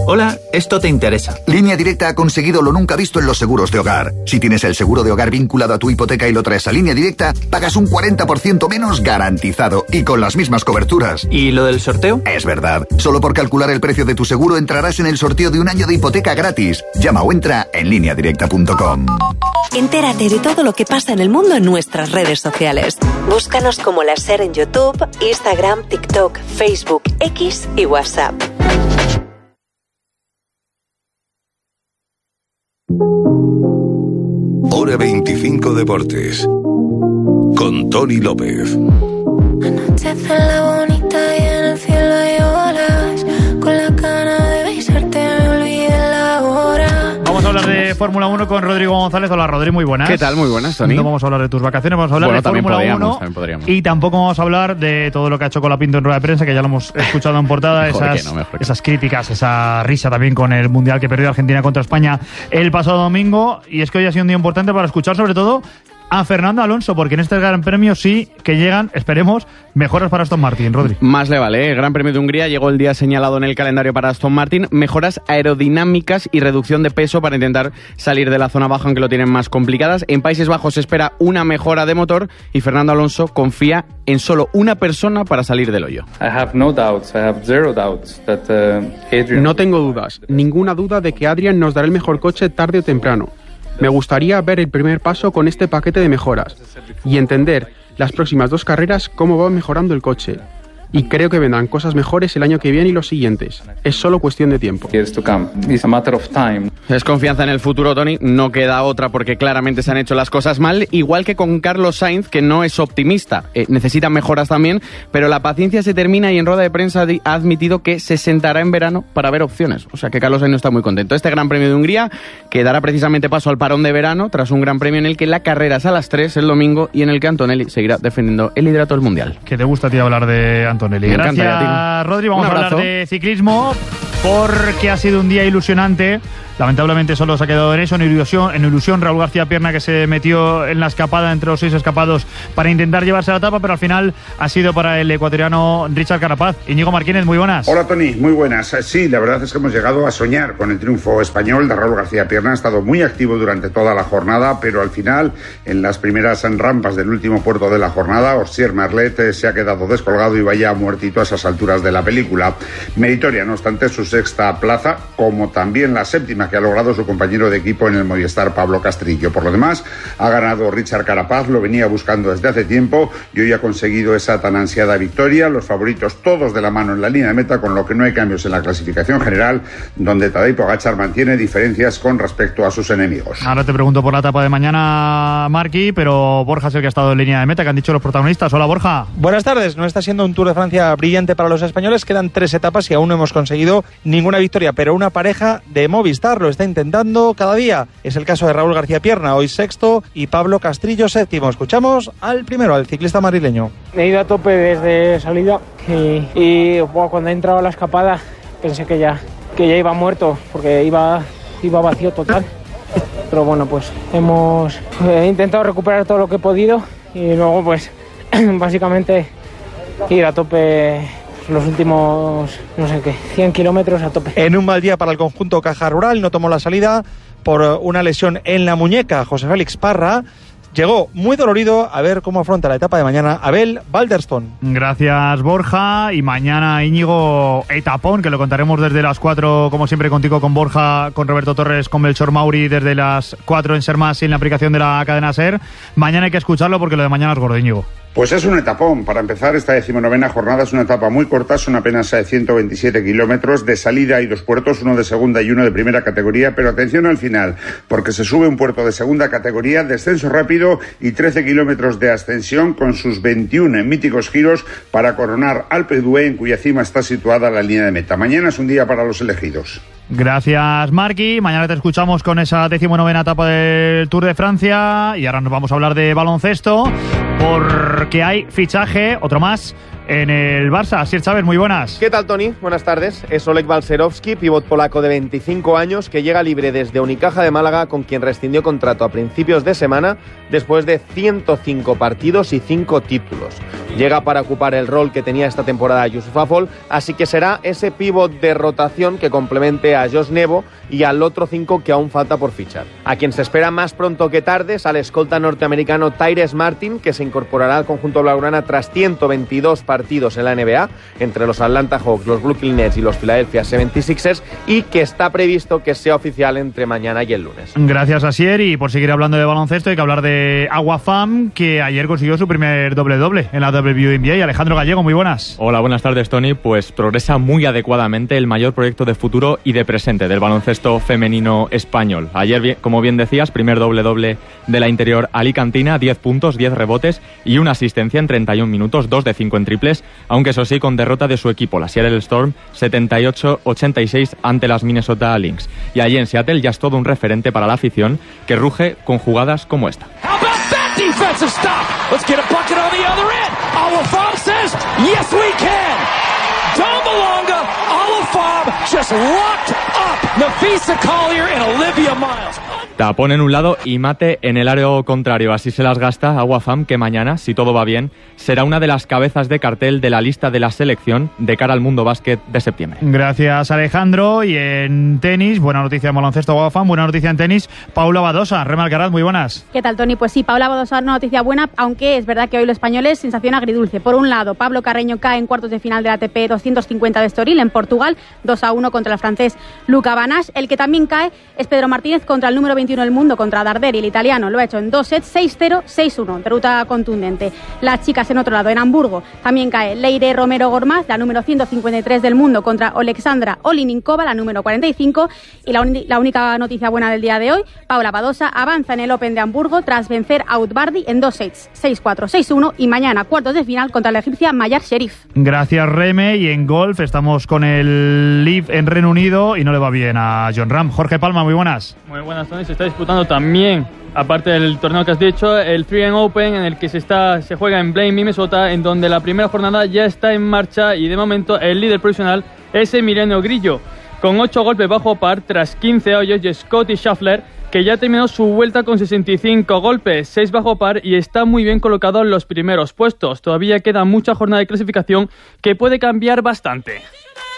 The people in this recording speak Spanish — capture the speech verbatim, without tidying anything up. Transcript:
Hola, esto te interesa. Línea Directa ha conseguido lo nunca visto en los seguros de hogar. Si tienes el seguro de hogar vinculado a tu hipoteca y lo traes a Línea Directa, pagas un cuarenta por ciento menos garantizado y con las mismas coberturas. ¿Y lo del sorteo? Es verdad. Solo por calcular el precio de tu seguro entrarás en el sorteo de un año de hipoteca gratis. Llama o entra en línea directa punto com. Entérate de todo lo que pasa en el mundo en nuestras redes sociales. Búscanos como La Ser en YouTube, Instagram, TikTok, Facebook, X y WhatsApp. Hora veinticinco Deportes con Tony López. Anochece la bonita y en el cielo hay olas. Con la gana de besarte me olvidé la hora. Vamos a hablar de Fórmula uno con Rodrigo González. Hola, Rodri, muy buenas. ¿Qué tal? Muy buenas, Tony. No vamos a hablar de tus vacaciones, vamos a hablar bueno, de Fórmula uno. También podríamos. Y tampoco vamos a hablar de todo lo que ha hecho Colapinto en rueda de prensa, que ya lo hemos escuchado en portada. mejor esas, que no, que esas críticas, esa risa también con el Mundial que perdió Argentina contra España el pasado domingo. Y es que hoy ha sido un día importante para escuchar sobre todo a Fernando Alonso, porque en este Gran Premio sí que llegan, esperemos, mejoras para Aston Martin, Rodri. Más le vale, ¿eh? El Gran Premio de Hungría llegó el día señalado en el calendario para Aston Martin, mejoras aerodinámicas y reducción de peso para intentar salir de la zona baja, aunque lo tienen más complicadas. En Países Bajos se espera una mejora de motor y Fernando Alonso confía en solo una persona para salir del hoyo. I have no doubts, I have zero doubts that, uh, Adrian... No tengo dudas, ninguna duda de que Adrian nos dará el mejor coche tarde o temprano. Me gustaría ver el primer paso con este paquete de mejoras y entender las próximas dos carreras cómo va mejorando el coche. Y creo que vendrán cosas mejores el año que viene y los siguientes. Es solo cuestión de tiempo. Es confianza en el futuro, Tony. No queda otra porque claramente se han hecho las cosas mal. Igual que con Carlos Sainz, que no es optimista. Eh, necesita mejoras también, pero la paciencia se termina y en rueda de prensa ha admitido que se sentará en verano para ver opciones. O sea que Carlos Sainz no está muy contento. Este Gran Premio de Hungría que dará precisamente paso al parón de verano tras un Gran Premio en el que la carrera es a las tres el domingo y en el que Antonelli seguirá defendiendo el liderato del Mundial. ¿Qué te gusta a ti hablar de Antonelli? Gracias, Rodri. Vamos a hablar de ciclismo porque ha sido un día ilusionante. Lamentablemente solo se ha quedado en eso, en ilusión, en ilusión Raúl García Pierna, que se metió en la escapada entre los seis escapados para intentar llevarse la etapa, pero al final ha sido para el ecuatoriano Richard Carapaz. Íñigo Martínez, muy buenas. Hola, Tony, muy buenas. Sí, la verdad es que hemos llegado a soñar con el triunfo español de Raúl García Pierna. Ha estado muy activo durante toda la jornada, pero al final, en las primeras rampas del último puerto de la jornada, Orsier Merlet se ha quedado descolgado y vaya muertito a esas alturas de la película. Meritoria, no obstante, su sexta plaza, como también la séptima que ha logrado su compañero de equipo en el Movistar, Pablo Castrillo. Por lo demás, ha ganado Richard Carapaz, lo venía buscando desde hace tiempo y hoy ha conseguido esa tan ansiada victoria. Los favoritos todos de la mano en la línea de meta, con lo que no hay cambios en la clasificación general, donde Tadej Pogačar mantiene diferencias con respecto a sus enemigos. Ahora te pregunto por la etapa de mañana, Marqui, pero Borja es el que ha estado en línea de meta. ¿Qué han dicho los protagonistas? Hola, Borja. Buenas tardes. No está siendo un Tour de Francia brillante para los españoles. Quedan tres etapas y aún no hemos conseguido ninguna victoria, pero una pareja de Movistar lo está intentando cada día. Es el caso de Raúl García Pierna, hoy sexto, y Pablo Castrillo séptimo. Escuchamos al primero, al ciclista madrileño. Me he ido a tope desde salida y, y bueno, cuando he entrado a la escapada pensé que ya, que ya iba muerto porque iba, iba vacío total. Pero bueno, pues hemos eh, intentado recuperar todo lo que he podido y luego pues básicamente ir a tope los últimos, no sé qué, cien kilómetros a tope. En un mal día para el conjunto Caja Rural, no tomó la salida por una lesión en la muñeca José Félix Parra. Llegó muy dolorido. A ver cómo afronta la etapa de mañana Abel Balderston. Gracias, Borja. Y mañana, Íñigo, etapón, que lo contaremos desde las cuatro, como siempre, contigo, con Borja, con Roberto Torres, con Melchor Mauri, desde las cuatro en Sermás y en la aplicación de la cadena SER. Mañana hay que escucharlo porque lo de mañana es gordo, Íñigo. Pues es un etapón. Para empezar, esta decimonovena jornada es una etapa muy corta, son apenas ciento veintisiete kilómetros. De salida hay dos puertos, uno de segunda y uno de primera categoría, pero atención al final, porque se sube un puerto de segunda categoría, descenso rápido y trece kilómetros de ascensión con sus veintiuno míticos giros para coronar Alpe d'Huez, en cuya cima está situada la línea de meta. Mañana es un día para los elegidos. Gracias, Marqui. Mañana te escuchamos con esa decimonovena etapa del Tour de Francia y ahora nos vamos a hablar de baloncesto porque hay fichaje, otro más, en el Barça. Asier Chávez, muy buenas. ¿Qué tal, Tony? Buenas tardes. Es Oleg Balcerowski, pívot polaco de veinticinco años, que llega libre desde Unicaja de Málaga, con quien rescindió contrato a principios de semana después de ciento cinco partidos y cinco títulos. Llega para ocupar el rol que tenía esta temporada Yusuf Afol, así que será ese pívot de rotación que complemente a Josh Nevo y al otro cinco que aún falta por fichar. A quien se espera más pronto que tarde es al escolta norteamericano Tyrese Martin, que se incorporará al conjunto blaugrana tras ciento veintidós partidos en la N B A, entre los Atlanta Hawks, los Brooklyn Nets y los Philadelphia setenta y seis ers, y que está previsto que sea oficial entre mañana y el lunes. Gracias, Asier, y por seguir hablando de baloncesto hay que hablar de Agua Fam, que ayer consiguió su primer doble-doble en la W N B A. Alejandro Gallego, muy buenas. Hola, buenas tardes, Tony. Pues progresa muy adecuadamente el mayor proyecto de futuro y de presente del baloncesto femenino español. Ayer, como bien decías, primer doble-doble de la interior alicantina, diez puntos, diez rebotes y una asistencia en treinta y un minutos, dos de cinco en triples, aunque eso sí con derrota de su equipo, la Seattle Storm, setenta y ocho a ochenta y seis ante las Minnesota Lynx. Y allí en Seattle ya es todo un referente para la afición, que ruge con jugadas como esta. Defensive stop. Let's get a bucket on the other end. Alafam says, yes we can. Domalonga, Alafam just locked up Nafisa Collier and Olivia Miles. Tapón en un lado y mate en el área contrario. Así se las gasta Agua Fam, que mañana, si todo va bien, será una de las cabezas de cartel de la lista de la selección de cara al Mundo Básquet de septiembre. Gracias, Alejandro. Y en tenis, buena noticia en baloncesto, Agua Fam, buena noticia en tenis, Paula Badosa. Rema Alcaraz, muy buenas. ¿Qué tal, Tony? Pues sí, Paula Badosa, una noticia buena, aunque es verdad que hoy los españoles, sensación agridulce. Por un lado, Pablo Carreño cae en cuartos de final de la A T P doscientos cincuenta de Estoril, en Portugal, dos a uno contra el francés Luca Banasch. El que también cae es Pedro Martínez contra el número veintiuno del mundo, contra Darderi, el italiano. Lo ha hecho en dos sets, seis cero, seis uno, derrota contundente. Las chicas en otro lado, en Hamburgo, también cae Leire Romero Gormaz, la número ciento cincuenta y tres del mundo, contra Alexandra Olininkova, la número cuarenta y cinco. Y la, un- la única noticia buena del día de hoy, Paula Badosa avanza en el Open de Hamburgo tras vencer a Utbardi en dos sets, seis cuatro, seis uno, y mañana cuartos de final contra la egipcia Mayar Sherif. Gracias, Reme. Y en golf estamos con el Liv en Reino Unido y no le va bien a John Ram. Jorge Palma, muy buenas. Muy buenas, Tony. Se está disputando también, aparte del torneo que has dicho, el three and Open, en el que se está se juega en Blaine, Minnesota, en donde la primera jornada ya está en marcha y de momento el líder provisional es Emiliano Grillo, con ocho golpes bajo par tras quince hoyos, y Scotty Scheffler, que ya terminó su vuelta con sesenta y cinco golpes, seis bajo par, y está muy bien colocado en los primeros puestos. Todavía queda mucha jornada de clasificación que puede cambiar bastante.